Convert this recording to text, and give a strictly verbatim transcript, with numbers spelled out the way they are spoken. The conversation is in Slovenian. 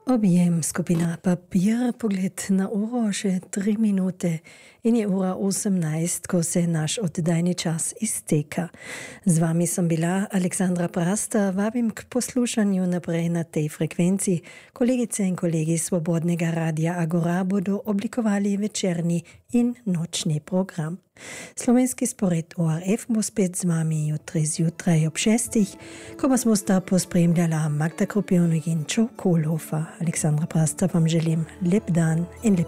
Objem skupina Papir, pogled na uro, še tri minute in je ura osemnajst, ko se naš oddajni čas izteka. Z vami sem bila Aleksandra Prasta, vabim k poslušanju naprej na tej frekvenci. Kolegice in kolegi Svobodnega radia Agora bodo oblikovali večerni in nočni program. Slovenski spored O R F bo spet z vami jutri zjutraj ob šestih, ko vas bosta pospremljala Magda Kropivnik in Joe Kohlhofer. Aleksandra Prasta vam želim lep dan in lep